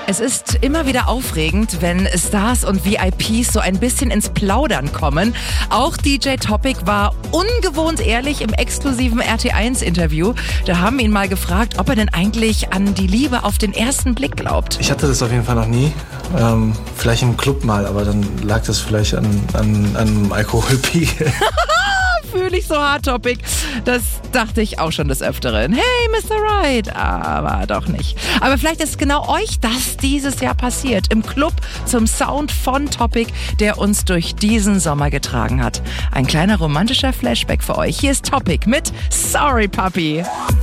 Es ist immer wieder aufregend, wenn Stars und VIPs so ein bisschen ins Plaudern kommen. Auch DJ Topic war ungewohnt ehrlich im exklusiven RT1-Interview. Da haben wir ihn mal gefragt, ob er denn eigentlich an die Liebe auf den ersten Blick glaubt. Ich hatte das auf jeden Fall noch nie. Vielleicht im Club mal, aber dann lag das vielleicht an einem Alkoholpegel. Fühle ich so hart, Topic. Das dachte ich auch schon des Öfteren. Hey, Mr. Right. Aber doch nicht. Aber vielleicht ist genau euch das dieses Jahr passiert. Im Club zum Sound von Topic, der uns durch diesen Sommer getragen hat. Ein kleiner romantischer Flashback für euch. Hier ist Topic mit Sorry Puppy.